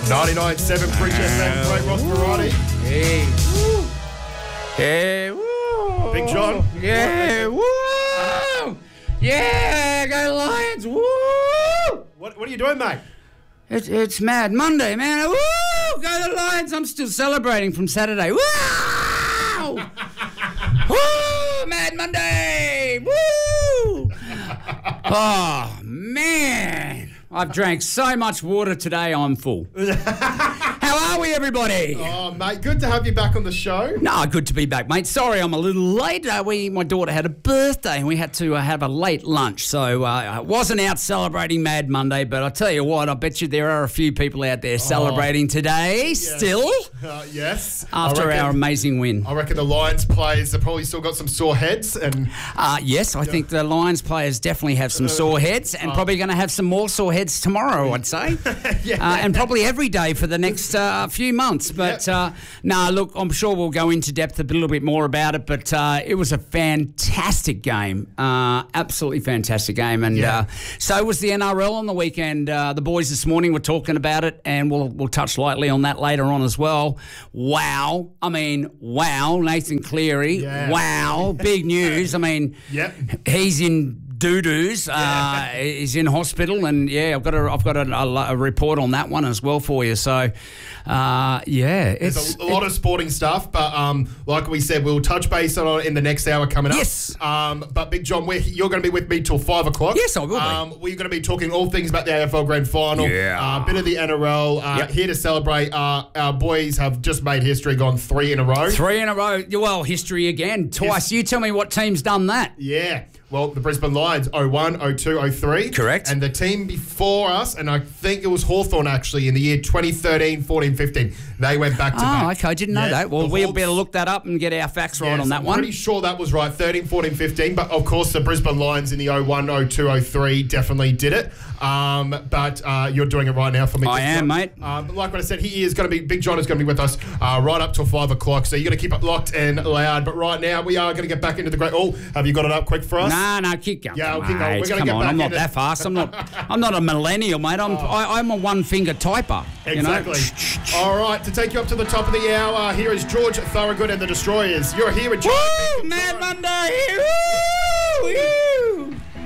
99.7 Bridge FM, Great Ross Variety. Hey. Woo. Yeah, woo. Big John. Yeah, woo. Yeah, go Lions. Woo. What are you doing, mate? It's Mad Monday, man. Woo! Go the Lions. I'm still celebrating from Saturday. Woo! Woo! Mad Monday. Woo! Oh, man. I've drank so much water today, I'm full. How are we, everybody? Oh, mate, good to have you back on the show. No, good to be back, mate. Sorry I'm a little late. My daughter had a birthday and we had to have a late lunch. So I wasn't out celebrating Mad Monday, but I'll tell you what, I bet you there are a few people out there celebrating today still. Yes. After our amazing win. I reckon the Lions players have probably still got some sore heads. And yes, I think the Lions players definitely have some sore heads and probably going to have some more sore heads tomorrow, I'd say. And probably every day for the next few months. But no, look, I'm sure we'll go into depth a little bit more about it, but it was a fantastic game. Absolutely fantastic game. And so was the NRL on the weekend. The boys this morning were talking about it, and we'll touch lightly on that later on as well. Wow. I mean, wow. Nathan Cleary. Yeah. Wow. Big news. I mean, he's in doo-doos. He's in hospital, and I've got a report on that one as well for you. So, there's a lot of sporting stuff, but like we said, we'll touch base on it in the next hour coming up. Yes. But Big John, you're going to be with me till 5 o'clock. Yes, I will be. We're going to be talking all things about the AFL Grand Final. A bit of the NRL. Here to celebrate. Our boys have just made history, gone 3 in a row. 3 in a row. Well, history again. Twice. Yes. You tell me what team's done that. Yeah. Well, the Brisbane Lions, 01, 02, 03. Correct. And the team before us, and I think it was Hawthorn actually, in the year 2013, 14, 15. They went back to back. Oh, okay. I didn't know that. Well, we'll better look that up and get our facts right on that one. I'm pretty sure that was right, 13, 14, 15. But, of course, the Brisbane Lions in the 01, 02, 03 definitely did it. But you're doing it right now for me. I am, mate. Like what I said, Big John is going to be with us right up till 5 o'clock. So you're going to keep it locked and loud. But right now, we are going to get back into the great... Oh, have you got it up quick for us? No, keep going. Yeah, we'll keep going. We're going to get back I'm not that fast. I'm not a millennial, mate. I'm a one-finger typer. Exactly. You know? All right, to take you up to the top of the hour, here is George Thorogood and the Destroyers. You're here with George. Woo! Mad Monday! Woo!